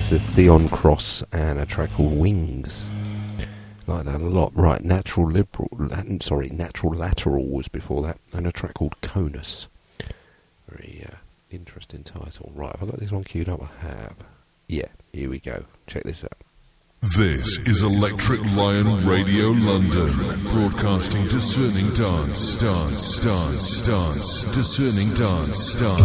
It's the Theon Cross and a track called Wings. Like that a lot. Right, Natural Lateral was before that, and a track called Conus. Very interesting title. Right, have I got this one queued up? I have. Yeah, here we go. Check this out. This is Electric Lion Radio London, broadcasting discerning dance, discerning dance.